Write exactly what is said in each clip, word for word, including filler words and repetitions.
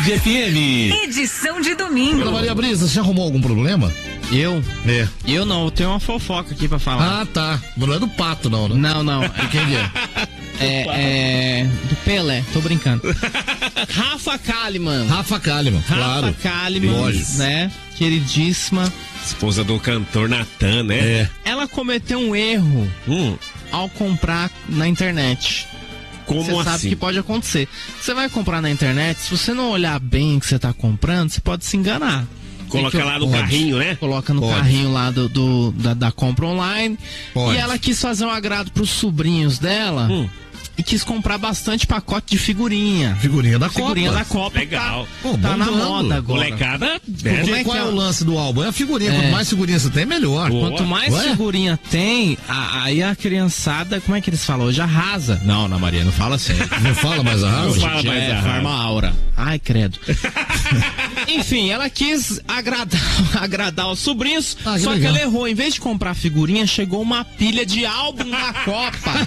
F M. Edição de domingo. Ana Maria Brisa, você arrumou algum problema? Eu? É. Eu não, eu tenho uma fofoca aqui pra falar. Ah, tá. Mas não é do Pato, não, né? Não, não. De quem é? É, é. Do Pelé, tô brincando. Rafa Kalimann. Rafa Kalimann, claro. Rafa Kalimann, Lógico. né? Queridíssima. Esposa do cantor Natan, né? É. Ela cometeu um erro Hum, ao comprar na internet. como Você sabe assim? que pode acontecer. Você vai comprar na internet, se você não olhar bem o que você tá comprando, você pode se enganar. Coloca Tem que- lá no pode. carrinho, né? Coloca no Pode. carrinho lá do, do- da, da compra online. Pode. E ela quis fazer um agrado pros sobrinhos dela Hum. e quis comprar bastante pacote de figurinha. Figurinha da Figurinha Copa. da Copa. Legal. Tá, Pô, tá na bombando. moda agora. Molecada, né? Porque Como é qual que é é? o lance do álbum? É a figurinha. É. Quanto mais figurinha você tem, melhor. Boa. Quanto mais Ué? figurinha tem, a- aí a criançada, como é que eles falam hoje? Arrasa. Não, Ana Maria, não fala assim. Não fala mais a Não raça? fala mais é, a Farma Aura. Ai, credo. Enfim, ela quis agradar, agradar os sobrinhos, Ah, que só legal. que ela errou. Em vez de comprar figurinha, chegou uma pilha de álbum da Copa.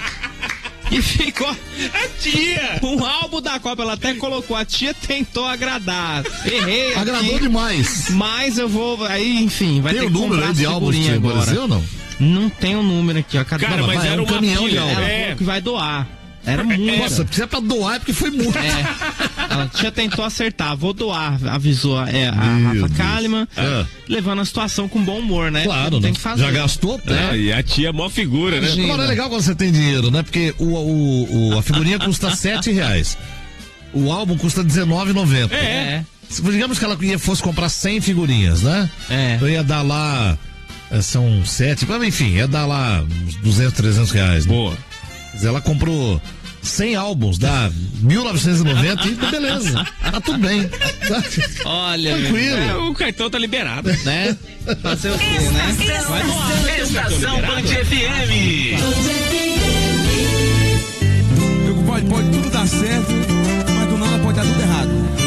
E ficou A tia! um álbum da Copa. Ela até colocou, a tia tentou agradar. Errei. Agradou aqui, demais. mas eu vou. Aí, enfim, vai Tem ter o que número comprar aí de as álbuns que figurinhas agora. apareceu ou não? Não tem o número aqui, ó. Cadê? Cara, Ela mas vai, era é um uma caminhão de pilha. álbum. Ela É. falou que vai doar. Era muito. Nossa, se é pra doar é porque foi muito. É. Ela tia tentou acertar, vou doar, avisou é, a Meu Rafa Deus. Kalimann, É. levando a situação com bom humor, né? Claro, tem né? que fazer. Já gastou? É, e a tia é mó figura, né? Gente. Agora é legal quando você tem dinheiro, né? Porque o, o, o- a figurinha custa sete reais. O álbum custa dezenove reais e noventa centavos. É, Se- Digamos que ela ia, fosse comprar cem figurinhas, né? é. Então ia dar lá. eh, São sete, mas enfim, ia dar lá uns duzentos, trezentos reais. Né? Boa. Mas ela comprou cem álbuns, dá mil novecentos e noventa e beleza. Tá tudo bem. Tá Olha, tranquilo. É, o cartão tá liberado. né? Fazer o quê, né? Vai doar. Estação Band F M. Pode, pode tudo dar certo, mas do nada pode dar tudo errado.